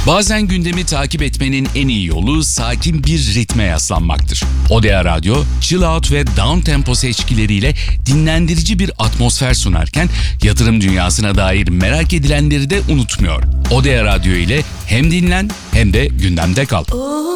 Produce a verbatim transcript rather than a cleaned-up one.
Bazen gündemi takip etmenin en iyi yolu sakin bir ritme yaslanmaktır. Odea Radyo, chill out ve down tempo seçkileriyle dinlendirici bir atmosfer sunarken yatırım dünyasına dair merak edilenleri de unutmuyor. Odea Radyo ile hem dinlen hem de gündemde kal.